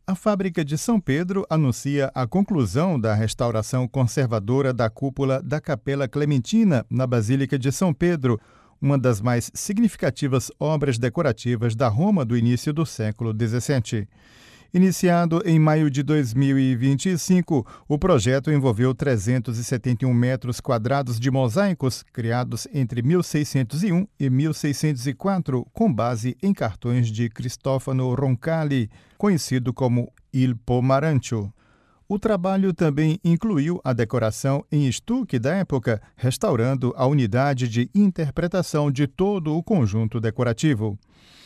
A fábrica de São Pedro anuncia a conclusão da restauração conservadora da cúpula da Capela Clementina, na Basílica de São Pedro, uma das mais significativas obras decorativas da Roma do início do século XVII. Iniciado em maio de 2025, o projeto envolveu 371 metros quadrados de mosaicos criados entre 1601 e 1604, com base em cartões de Cristofano Roncalli, conhecido como Il Pomarancio. O trabalho também incluiu a decoração em estuque da época, restaurando a unidade de interpretação de todo o conjunto decorativo.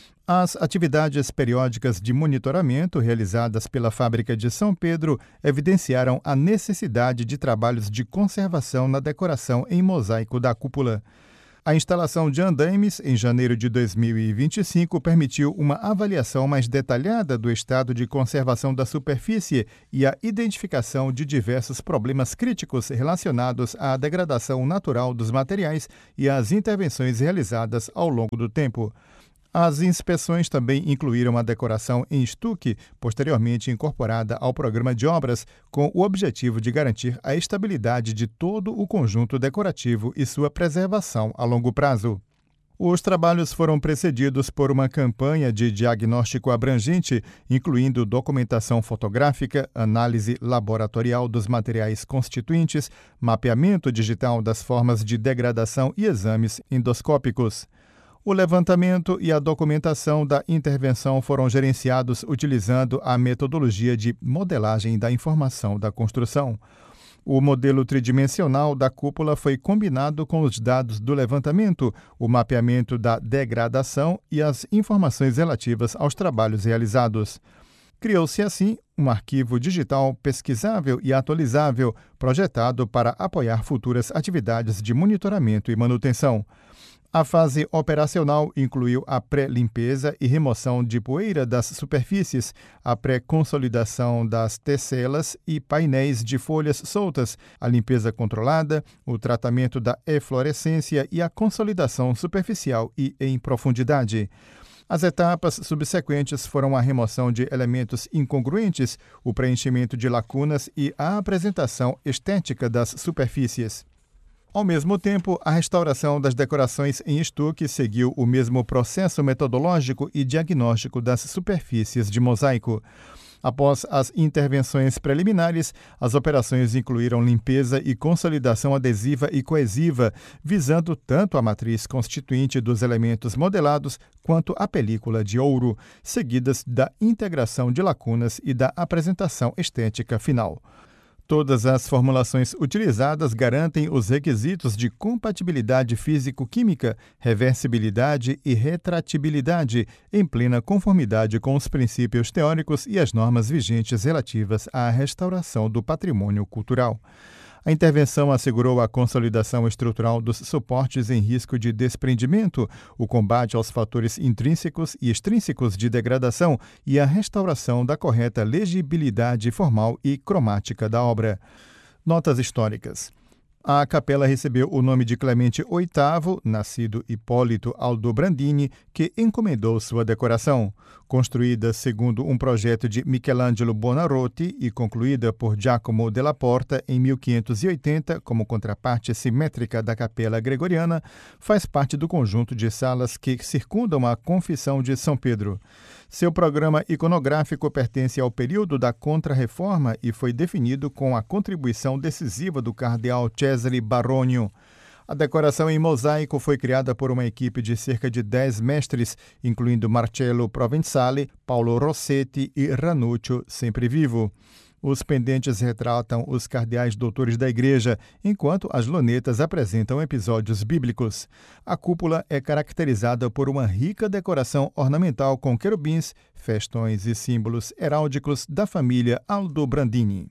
As atividades periódicas de monitoramento realizadas pela fábrica de São Pedro evidenciaram a necessidade de trabalhos de conservação na decoração em mosaico da cúpula. A instalação de andaimes, em janeiro de 2025, permitiu uma avaliação mais detalhada do estado de conservação da superfície e a identificação de diversos problemas críticos relacionados à degradação natural dos materiais e às intervenções realizadas ao longo do tempo. As inspeções também incluíram a decoração em estuque, posteriormente incorporada ao programa de obras, com o objetivo de garantir a estabilidade de todo o conjunto decorativo e sua preservação a longo prazo. Os trabalhos foram precedidos por uma campanha de diagnóstico abrangente, incluindo documentação fotográfica, análise laboratorial dos materiais constituintes, mapeamento digital das formas de degradação e exames endoscópicos. O levantamento e a documentação da intervenção foram gerenciados utilizando a metodologia de modelagem da informação da construção. O modelo tridimensional da cúpula foi combinado com os dados do levantamento, o mapeamento da degradação e as informações relativas aos trabalhos realizados. Criou-se, assim, um arquivo digital pesquisável e atualizável, projetado para apoiar futuras atividades de monitoramento e manutenção. A fase operacional incluiu a pré-limpeza e remoção de poeira das superfícies, a pré-consolidação das tecelas e painéis de folhas soltas, a limpeza controlada, o tratamento da eflorescência e a consolidação superficial e em profundidade. As etapas subsequentes foram a remoção de elementos incongruentes, o preenchimento de lacunas e a apresentação estética das superfícies. Ao mesmo tempo, a restauração das decorações em estuque seguiu o mesmo processo metodológico e diagnóstico das superfícies de mosaico. Após as intervenções preliminares, as operações incluíram limpeza e consolidação adesiva e coesiva, visando tanto a matriz constituinte dos elementos modelados quanto a película de ouro, seguidas da integração de lacunas e da apresentação estética final. Todas as formulações utilizadas garantem os requisitos de compatibilidade físico-química, reversibilidade e retratibilidade, em plena conformidade com os princípios teóricos e as normas vigentes relativas à restauração do patrimônio cultural. A intervenção assegurou a consolidação estrutural dos suportes em risco de desprendimento, o combate aos fatores intrínsecos e extrínsecos de degradação e a restauração da correta legibilidade formal e cromática da obra. Notas históricas. A capela recebeu o nome de Clemente VIII, nascido Hipólito Aldobrandini, que encomendou sua decoração. Construída segundo um projeto de Michelangelo Buonarroti e concluída por Giacomo della Porta em 1580 como contraparte simétrica da Capela Gregoriana, faz parte do conjunto de salas que circundam a Confissão de São Pedro. Seu programa iconográfico pertence ao período da Contra-Reforma e foi definido com a contribuição decisiva do cardeal Cesare Baronio. A decoração em mosaico foi criada por uma equipe de cerca de 10 mestres, incluindo Marcello Provenzale, Paolo Rossetti e Ranuccio Semprevivo. Os pendentes retratam os cardeais doutores da Igreja, enquanto as lunetas apresentam episódios bíblicos. A cúpula é caracterizada por uma rica decoração ornamental com querubins, festões e símbolos heráldicos da família Aldobrandini.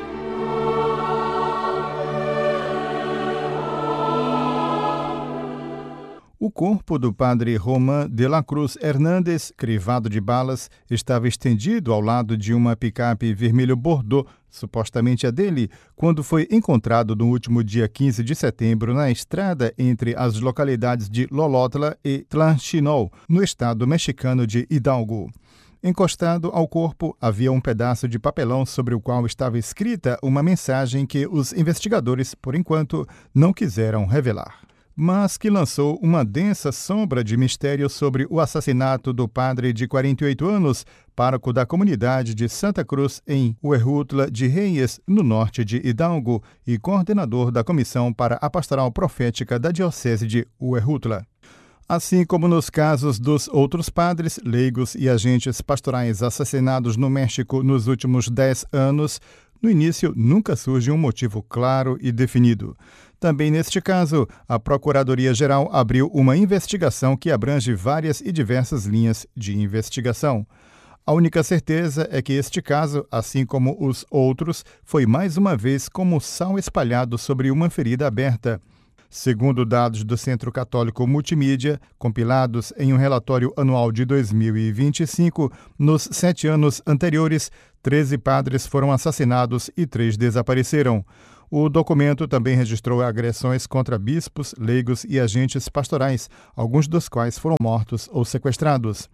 O corpo do padre Román de la Cruz Hernández, crivado de balas, estava estendido ao lado de uma picape vermelho bordô, supostamente a dele, quando foi encontrado no último dia 15 de setembro na estrada entre as localidades de Lolotla e Tlanchinol, no estado mexicano de Hidalgo. Encostado ao corpo, havia um pedaço de papelão sobre o qual estava escrita uma mensagem que os investigadores, por enquanto, não quiseram revelar, mas que lançou uma densa sombra de mistério sobre o assassinato do padre de 48 anos, pároco da comunidade de Santa Cruz, em Huejutla de Reyes, no norte de Hidalgo, e coordenador da Comissão para a Pastoral Profética da Diocese de Huejutla. Assim como nos casos dos outros padres, leigos e agentes pastorais assassinados no México nos últimos 10 anos, no início nunca surge um motivo claro e definido. Também neste caso, a Procuradoria-Geral abriu uma investigação que abrange várias e diversas linhas de investigação. A única certeza é que este caso, assim como os outros, foi mais uma vez como sal espalhado sobre uma ferida aberta. Segundo dados do Centro Católico Multimídia, compilados em um relatório anual de 2025, nos 7 anos anteriores, 13 padres foram assassinados e 3 desapareceram. O documento também registrou agressões contra bispos, leigos e agentes pastorais, alguns dos quais foram mortos ou sequestrados.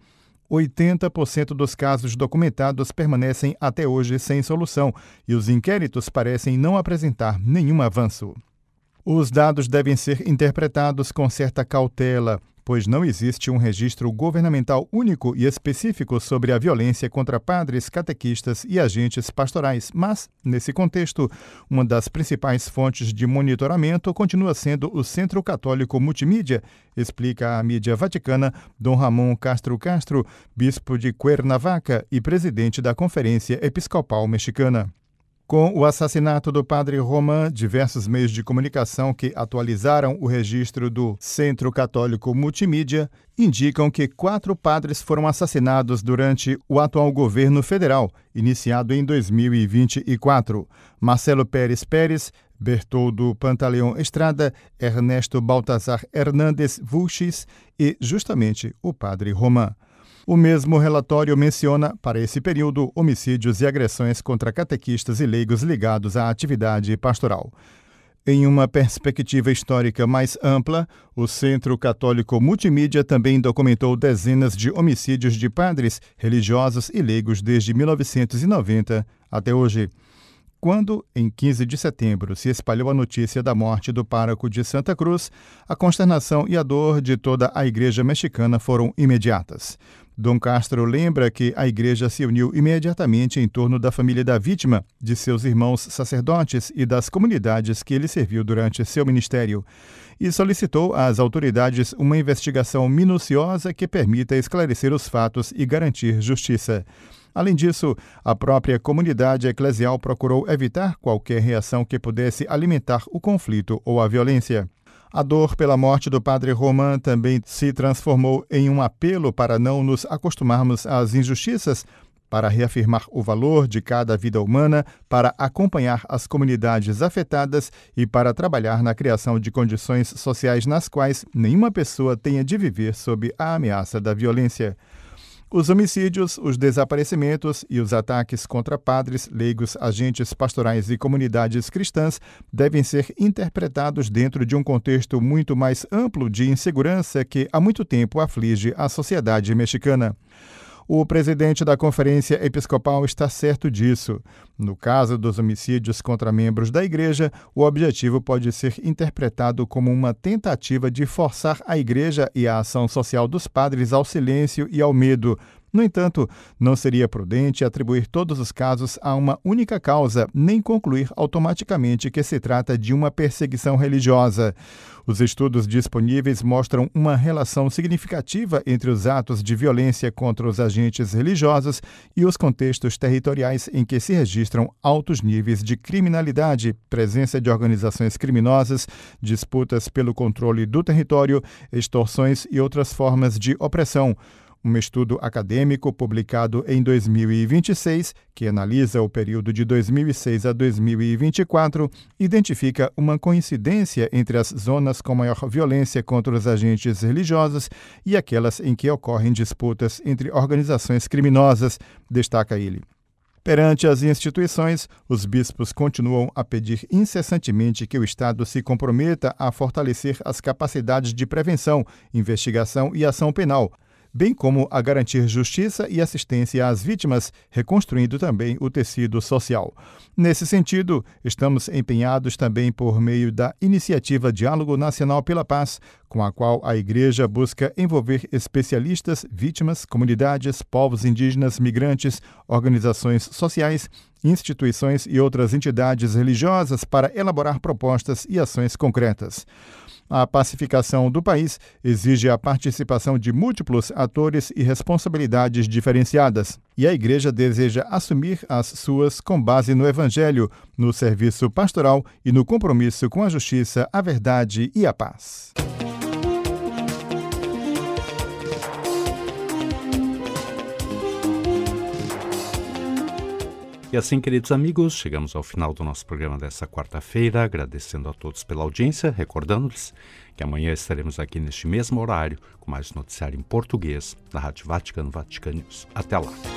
80% dos casos documentados permanecem até hoje sem solução e os inquéritos parecem não apresentar nenhum avanço. Os dados devem ser interpretados com certa cautela, pois não existe um registro governamental único e específico sobre a violência contra padres, catequistas e agentes pastorais. Mas, nesse contexto, uma das principais fontes de monitoramento continua sendo o Centro Católico Multimídia, explica a mídia vaticana Dom Ramon Castro Castro, bispo de Cuernavaca e presidente da Conferência Episcopal Mexicana. Com o assassinato do padre Román, diversos meios de comunicação que atualizaram o registro do Centro Católico Multimídia indicam que 4 padres foram assassinados durante o atual governo federal, iniciado em 2024. Marcelo Pérez Pérez, Bertoldo Pantaleão Estrada, Ernesto Baltazar Hernández Vulchis e, justamente, o padre Román. O mesmo relatório menciona, para esse período, homicídios e agressões contra catequistas e leigos ligados à atividade pastoral. Em uma perspectiva histórica mais ampla, o Centro Católico Multimídia também documentou dezenas de homicídios de padres, religiosos e leigos desde 1990 até hoje. Quando, em 15 de setembro, se espalhou a notícia da morte do pároco de Santa Cruz, a consternação e a dor de toda a igreja mexicana foram imediatas. Dom Castro lembra que a igreja se uniu imediatamente em torno da família da vítima, de seus irmãos sacerdotes e das comunidades que ele serviu durante seu ministério, e solicitou às autoridades uma investigação minuciosa que permita esclarecer os fatos e garantir justiça. Além disso, a própria comunidade eclesial procurou evitar qualquer reação que pudesse alimentar o conflito ou a violência. A dor pela morte do padre Román também se transformou em um apelo para não nos acostumarmos às injustiças, para reafirmar o valor de cada vida humana, para acompanhar as comunidades afetadas e para trabalhar na criação de condições sociais nas quais nenhuma pessoa tenha de viver sob a ameaça da violência. Os homicídios, os desaparecimentos e os ataques contra padres, leigos, agentes pastorais e comunidades cristãs devem ser interpretados dentro de um contexto muito mais amplo de insegurança que há muito tempo aflige a sociedade mexicana. O presidente da Conferência Episcopal está certo disso. No caso dos homicídios contra membros da Igreja, o objetivo pode ser interpretado como uma tentativa de forçar a Igreja e a ação social dos padres ao silêncio e ao medo. No entanto, não seria prudente atribuir todos os casos a uma única causa, nem concluir automaticamente que se trata de uma perseguição religiosa. Os estudos disponíveis mostram uma relação significativa entre os atos de violência contra os agentes religiosos e os contextos territoriais em que se registram altos níveis de criminalidade, presença de organizações criminosas, disputas pelo controle do território, extorsões e outras formas de opressão. Um estudo acadêmico publicado em 2026, que analisa o período de 2006 a 2024, identifica uma coincidência entre as zonas com maior violência contra os agentes religiosos e aquelas em que ocorrem disputas entre organizações criminosas, destaca ele. Perante as instituições, os bispos continuam a pedir incessantemente que o Estado se comprometa a fortalecer as capacidades de prevenção, investigação e ação penal, bem como a garantir justiça e assistência às vítimas, reconstruindo também o tecido social. Nesse sentido, estamos empenhados também por meio da iniciativa Diálogo Nacional pela Paz, com a qual a Igreja busca envolver especialistas, vítimas, comunidades, povos indígenas, migrantes, organizações sociais, instituições e outras entidades religiosas para elaborar propostas e ações concretas. A pacificação do país exige a participação de múltiplos atores e responsabilidades diferenciadas, e a Igreja deseja assumir as suas com base no Evangelho, no serviço pastoral e no compromisso com a justiça, a verdade e a paz. E assim, queridos amigos, chegamos ao final do nosso programa dessa quarta-feira, agradecendo a todos pela audiência, recordando-lhes que amanhã estaremos aqui neste mesmo horário com mais noticiário em português da Rádio Vaticano, Vatican News. Até lá!